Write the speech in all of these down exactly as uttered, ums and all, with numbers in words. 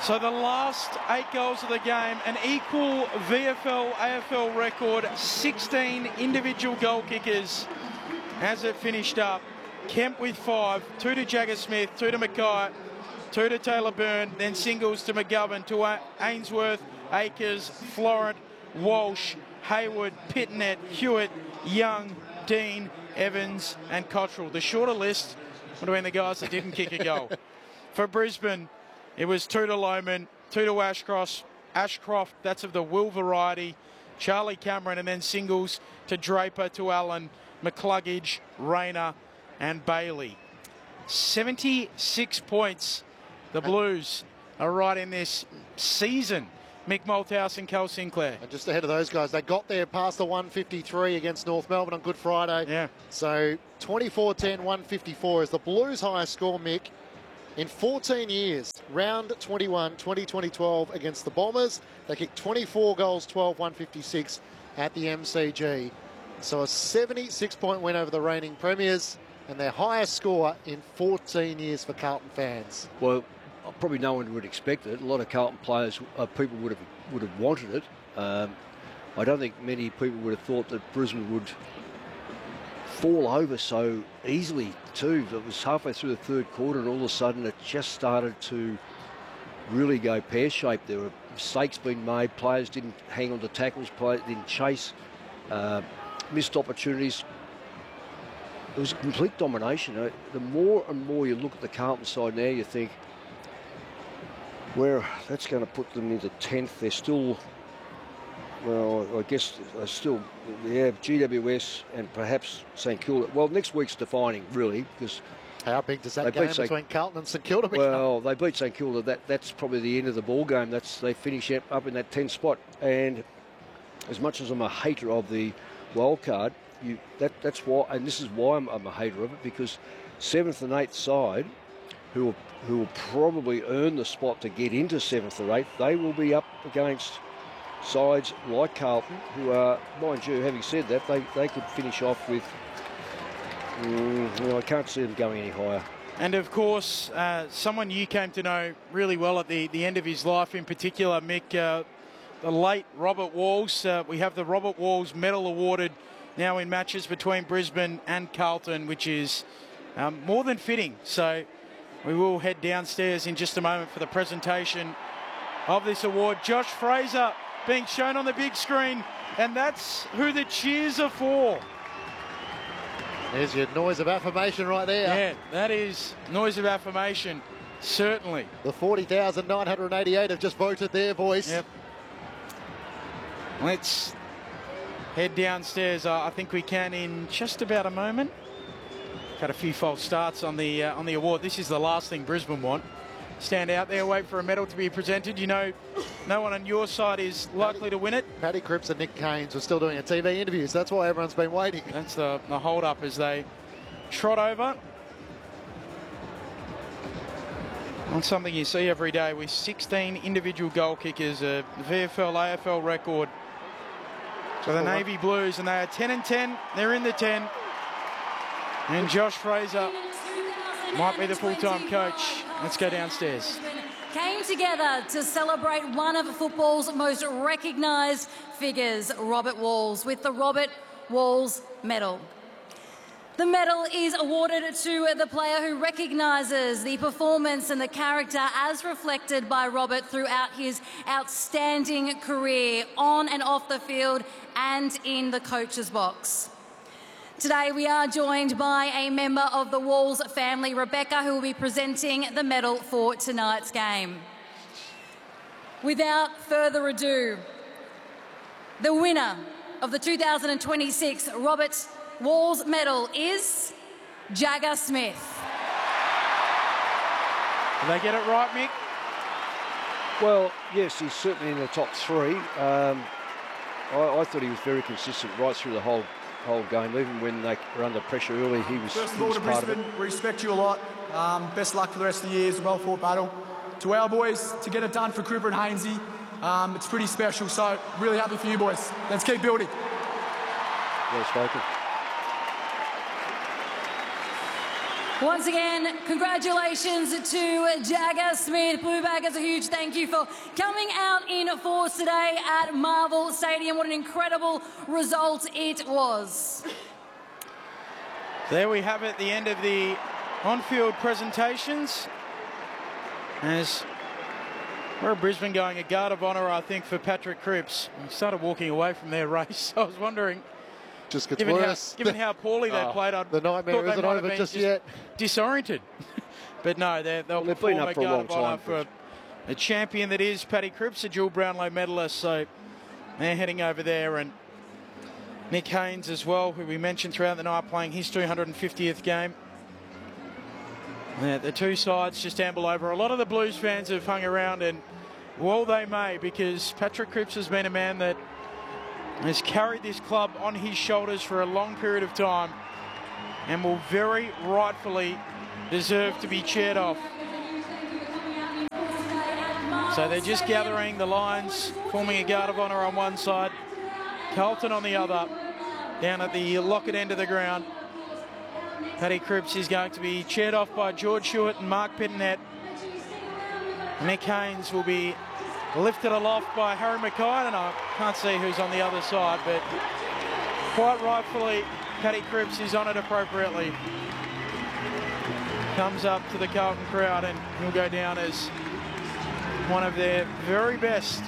So the last eight goals of the game, an equal V F L A F L record, sixteen individual goal kickers as it finished up. Kemp with five, two to Jagger Smith, two to Mackay, two to Taylor Byrne, then singles to McGovern, to Ainsworth, Akers, Florent, Walsh, Hayward, Pitnet, Hewitt, Young, Dean, Evans and Cottrell. The shorter list would have been the guys that didn't kick a goal. For Brisbane, it was two to Lohman, two to Ashcroft, Ashcroft, that's of the Will variety, Charlie Cameron, and then singles to Draper, to Allen, McCluggage, Rayner and Bailey. seventy-six points. The Blues are right in this season. Mick Malthouse and Cal Sinclair. And just ahead of those guys, they got there past the one fifty-three against North Melbourne on Good Friday. Yeah. So twenty-four ten, one fifty-four is the Blues' highest score, Mick, in fourteen years. Round twenty-one, twenty twenty twelve against the Bombers. They kicked twenty-four goals, twelve, one fifty-six at the M C G. So a seventy-six point win over the reigning premiers and their highest score in fourteen years for Carlton fans. Well, probably no one would expect it. A lot of Carlton players, uh, people would have would have wanted it. Um, I don't think many people would have thought that Brisbane would fall over so easily too. It was halfway through the third quarter and all of a sudden it just started to really go pear-shaped. There were mistakes being made. Players didn't hang on to tackles, players didn't chase, uh, missed opportunities. It was a complete domination. Uh, the more and more you look at the Carlton side now, you think, where that's going to put them into tenth. They're still, well, I guess they're still, yeah, G W S and perhaps St Kilda. Well, next week's defining, really, because how big does that game between Carlton and St Kilda become? Well, they beat St Kilda. That that's probably the end of the ball game. That's they finish up in that tenth spot. And as much as I'm a hater of the wild card, you that that's why, and this is why I'm, I'm a hater of it, because seventh and eighth side, who will, who will probably earn the spot to get into seventh or eighth, they will be up against sides like Carlton, who are, mind you, having said that, they, they could finish off with, mm, well, I can't see them going any higher. And of course, uh, someone you came to know really well at the, the end of his life in particular, Mick, uh, the late Robert Walls. Uh, we have the Robert Walls medal awarded now in matches between Brisbane and Carlton, which is um, more than fitting. So we will head downstairs in just a moment for the presentation of this award. Josh Fraser being shown on the big screen, and that's who the cheers are for. There's your noise of affirmation right there. Yeah, that is noise of affirmation, certainly. The forty thousand nine hundred eighty-eight have just voted their voice. Yep. Let's head downstairs. Uh, I think we can in just about a moment. Had a few false starts on the uh, on the award. This is the last thing Brisbane want. Stand out there, wait for a medal to be presented. You know, no one on your side is likely to win it. Paddy Cripps and Nick Keynes were still doing a T V interview, so that's why everyone's been waiting. That's the, the hold-up as they trot over. On something you see every day with sixteen individual goal kickers, a V F L A F L record for the Navy Blues, and they are ten and ten. They're in the ten. And Josh Fraser might be the full-time coach. Let's go downstairs. Came together to celebrate one of football's most recognised figures, Robert Walls, with the Robert Walls Medal. The medal is awarded to the player who recognises the performance and the character as reflected by Robert throughout his outstanding career on and off the field and in the coach's box. Today we are joined by a member of the Walls family, Rebecca, who will be presenting the medal for tonight's game. Without further ado, the winner of the two thousand twenty-six Robert Walls Medal is Jagger Smith. Did they get it right, Mick? Well, yes, he's certainly in the top three. Um, I, I thought he was very consistent right through the whole whole game. Even when they were under pressure early, he was, First of he all, was to part Brisbane, of it. we respect you a lot. Um, best luck for the rest of the year. It's a well-fought battle. To our boys, to get it done for Cooper and Hainsey, um, it's pretty special. So, really happy for you boys. Let's keep building. Well spoken. Once again, congratulations to Jagger Smith. Blue Baggers, a huge thank you for coming out in force today at Marvel Stadium. What an incredible result it was. There we have it, the end of the on-field presentations. As we're at Brisbane going, a guard of honour, I think, for Patrick Cripps. He started walking away from their race. I was wondering, just gets given worse. How, given how poorly they oh, played, I the nightmare isn't over just, just yet. Disoriented. But no, they're, they'll well, perform been up a for a guard long of honour time, for a champion that is Paddy Cripps, a dual Brownlow medalist. So they're heading over there. And Nick Haynes as well, who we mentioned throughout the night, playing his two hundred fiftieth game. Yeah, the two sides just amble over. A lot of the Blues fans have hung around, and well they may, because Patrick Cripps has been a man that has carried this club on his shoulders for a long period of time and will very rightfully deserve to be cheered off. So they're just gathering the lines, forming a guard of honour on one side, Carlton on the other, down at the Lockett end of the ground. Paddy Cripps is going to be cheered off by George Hewitt and Mark Pittonet. Nick Haynes will be lifted aloft by Harry Mackay, and I can't see who's on the other side, but quite rightfully, Paddy Cripps is honoured appropriately. Comes up to the Carlton crowd, and he'll go down as one of their very best,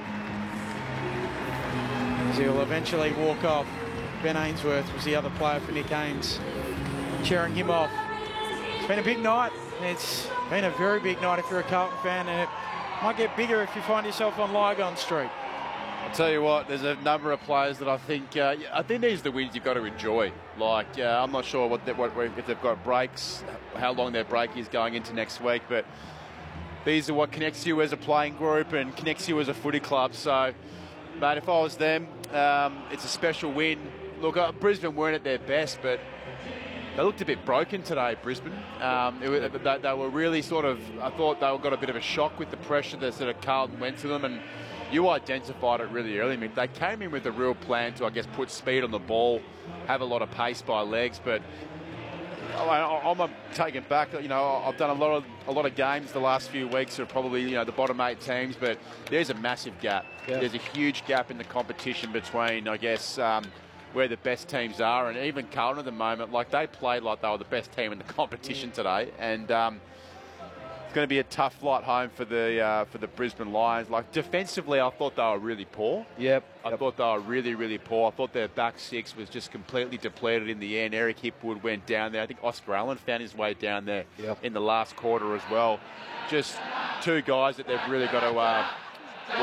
as he'll eventually walk off. Ben Ainsworth was the other player for Nick Haynes, cheering him off. It's been a big night. It's been a very big night if you're a Carlton fan, and it might get bigger if you find yourself on Lygon Street. I'll tell you what, there's a number of players that I think, uh, I think these are the wins you've got to enjoy. Like, uh, I'm not sure what, they, what if they've got breaks, how long their break is going into next week, but these are what connects you as a playing group and connects you as a footy club. So, mate, if I was them, um, it's a special win. Look, uh, Brisbane weren't at their best, but they looked a bit broken today, Brisbane. Um, it, they, they were really sort of, I thought they got a bit of a shock with the pressure that sort of Carlton went to them, and you identified it really early. I mean, they came in with a real plan to, I guess, put speed on the ball, have a lot of pace by legs, but I, I'm taken back. You know, I've done a lot of a lot of games the last few weeks that are probably, you know, the bottom eight teams, but there's a massive gap. Yeah. There's a huge gap in the competition between, I guess, um, where the best teams are, and even Carlton at the moment, like they played like they were the best team in the competition today, and um, it's going to be a tough flight home for the uh, for the Brisbane Lions. Like defensively, I thought they were really poor. Yep. I yep. thought they were really, really poor. I thought their back six was just completely depleted in the end. Eric Hipwood went down there. I think Oscar Allen found his way down there yep. in the last quarter as well. Just two guys that they've really got to uh,